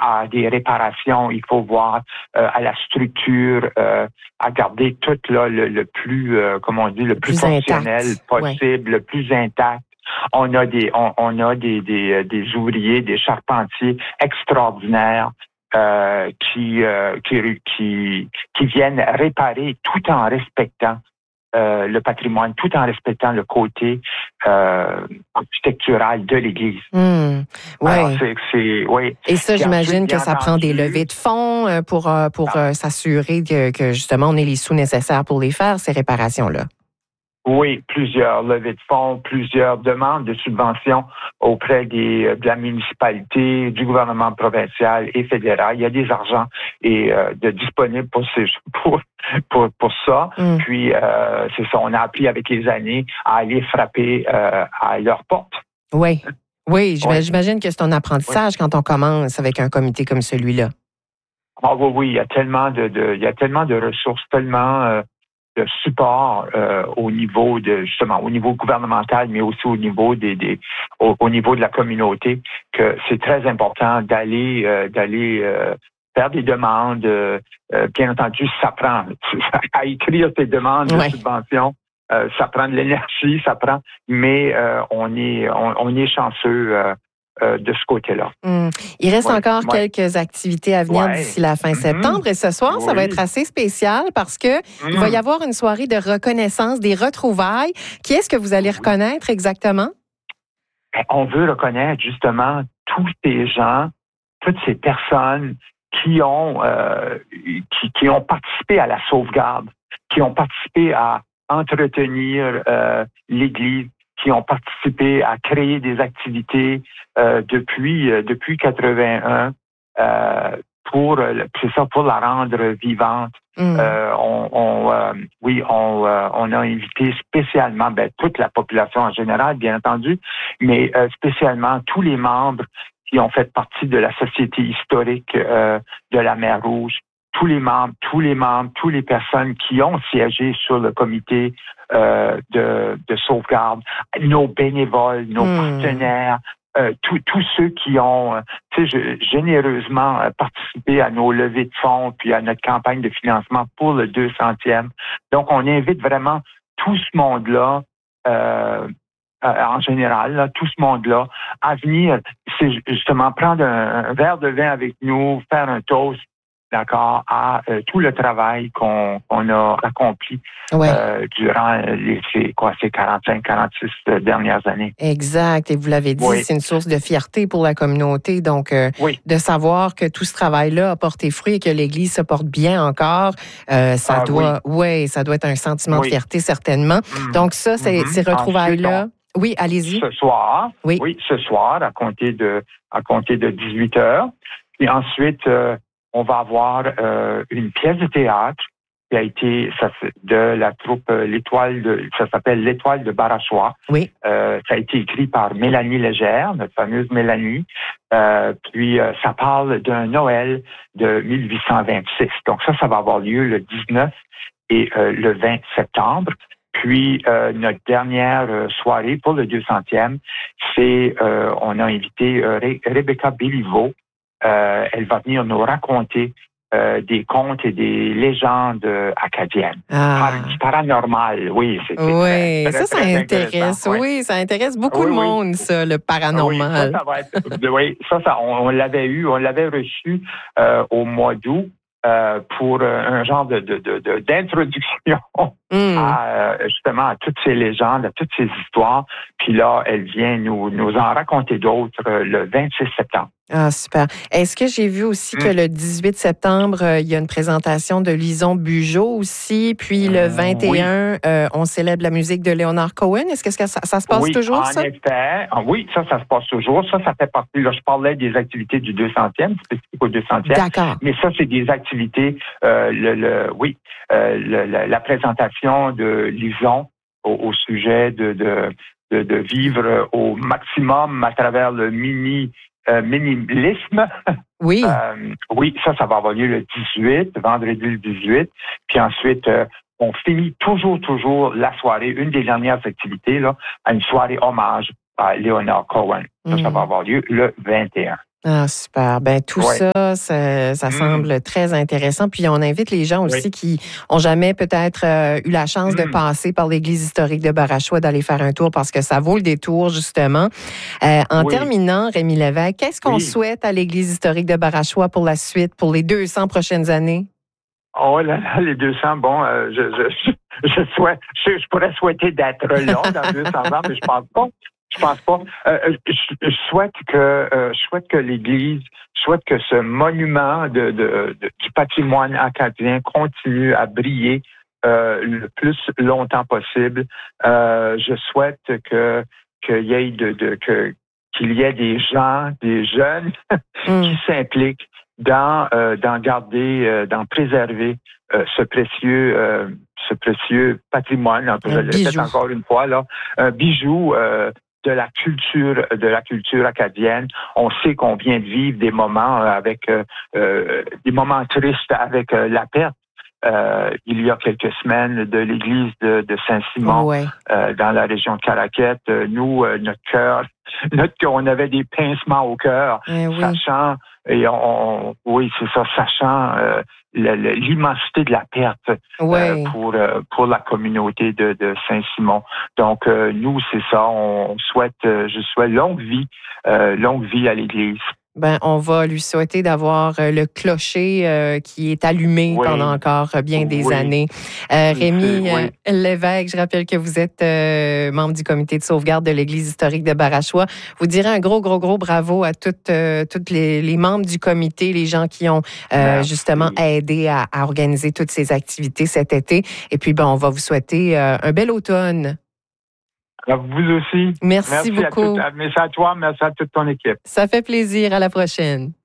à des réparations, il faut voir à la structure, à garder tout là le plus, le plus fonctionnel possible, le plus intact. On a des ouvriers, des charpentiers extraordinaires qui viennent réparer tout en respectant le patrimoine, tout en respectant le côté architectural de l'Église. Alors, oui. Et ça, j'imagine que ça prend des levées de fonds pour s'assurer que justement on ait les sous nécessaires pour les faire, ces réparations-là. Oui, plusieurs levées de fonds, plusieurs demandes de subventions auprès de la municipalité, du gouvernement provincial et fédéral. Il y a des argents disponibles pour ça. Puis c'est ça, on a appris avec les années à aller frapper à leur porte. Oui, j'imagine que c'est un apprentissage quand on commence avec un comité comme celui-là. Ah oui, il y a tellement de ressources, tellement de support au niveau gouvernemental, mais aussi au niveau au niveau de la communauté, que c'est très important d'aller faire des demandes. Bien entendu, ça prend à écrire ces demandes de subvention. Ça prend de l'énergie, mais on est chanceux de ce côté-là. Il reste encore quelques activités à venir d'ici la fin septembre. Et ce soir, ça va être assez spécial parce que il va y avoir une soirée de reconnaissance, des retrouvailles. Qui est-ce que vous allez reconnaître exactement? On veut reconnaître justement tous ces gens, toutes ces personnes qui ont participé à la sauvegarde, qui ont participé à entretenir l'Église, qui ont participé à créer des activités depuis 81 pour la rendre vivante. On a invité spécialement toute la population en général, bien entendu, mais spécialement tous les membres qui ont fait partie de la Société historique de la Mer Rouge, tous les membres, toutes les personnes qui ont siégé sur le comité de sauvegarde, nos bénévoles, nos partenaires, tous ceux qui ont généreusement participé à nos levées de fonds puis à notre campagne de financement pour le 200e. Donc, on invite vraiment tout ce monde-là, en général, là, tout ce monde-là, à venir, c'est justement prendre un verre de vin avec nous, faire un toast, d'accord, à tout le travail qu'on a accompli durant ces 45-46 dernières années. Exact. Et vous l'avez dit, c'est une source de fierté pour la communauté. Donc, de savoir que tout ce travail-là a porté fruit et que l'Église se porte bien encore, ça doit être un sentiment de fierté, certainement. Donc, ça, ces retrouvailles-là. Oui, allez-y. Ce soir, ce soir, à compter de 18 heures. Et ensuite, on va avoir une pièce de théâtre qui a été de la troupe ça s'appelle l'Étoile de Barachois. Oui. Ça a été écrit par Mélanie Légère, notre fameuse Mélanie. Puis ça parle d'un Noël de 1826. Donc ça va avoir lieu le 19 et le 20 septembre. Puis notre dernière soirée pour le 200e, c'est on a invité Rebecca Béliveau. Elle va venir nous raconter des contes et des légendes acadiennes. Paranormal, oui. Ça intéresse. Oui, ça intéresse beaucoup de monde, ça, le paranormal. On l'avait reçu au mois d'août. Pour un genre d'introduction justement à toutes ces légendes, à toutes ces histoires. Puis là, elle vient nous en raconter d'autres le 26 septembre. Ah, super. Est-ce que j'ai vu aussi que le 18 septembre, il y a une présentation de Lison Bugeaud aussi, puis le 21, on célèbre la musique de Leonard Cohen. Est-ce que ça se passe toujours, ça? Oui, en effet. Oui, ça se passe toujours. Ça fait partie, là, je parlais des activités du 200e, spécifiques au 200e. D'accord. Mais ça, c'est des activités, la présentation de Lison au sujet de vivre au maximum à travers le minimalisme. Oui. Ça va avoir lieu le 18, vendredi le 18. Puis ensuite, on finit toujours la soirée, une des dernières activités, là, à une soirée hommage à Leonard Cohen. Ça va avoir lieu le 21. Ah, super. Ben, tout ça semble très intéressant. Puis, on invite les gens aussi qui ont jamais peut-être eu la chance de passer par l'église historique de Barachois d'aller faire un tour parce que ça vaut le détour, justement. En terminant, Rémi Lévesque, qu'est-ce qu'on souhaite à l'église historique de Barachois pour la suite, pour les 200 prochaines années? Oh là là, les 200, bon, je pourrais souhaiter d'être là dans 200 ans, mais je pense pas. Je souhaite que l'Église, que ce monument du patrimoine acadien continue à briller le plus longtemps possible. Je souhaite qu'il y ait des gens, des jeunes qui s'impliquent dans préserver ce précieux patrimoine. Je le répète encore une fois là, un bijou de la culture acadienne. On sait qu'on vient de vivre des moments des moments tristes avec la perte. Il y a quelques semaines de l'église de Saint-Simon dans la région de Caraquette. Nous, notre cœur, on avait des pincements au cœur, sachant sachant l'immensité de la perte pour la communauté de Saint-Simon. Donc nous, c'est ça. Je souhaite longue vie à l'Église. Ben, on va lui souhaiter d'avoir le clocher qui est allumé pendant encore bien des années. Rémi Lévesque, je rappelle que vous êtes membre du comité de sauvegarde de l'Église historique de Barachois. Vous direz un gros bravo à toutes les membres du comité, les gens qui ont justement aidé à organiser toutes ces activités cet été. Et puis, on va vous souhaiter un bel automne. À vous aussi. Merci beaucoup. Merci à toi, merci à toute ton équipe. Ça fait plaisir. À la prochaine.